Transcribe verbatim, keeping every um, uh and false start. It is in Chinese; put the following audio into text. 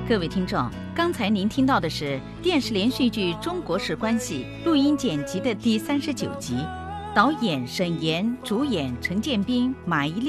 各位听众，刚才您听到的是电视连续剧《中国式关系》录音剪辑的第三十九集，导演沈岩，主演陈建斌、马伊琍。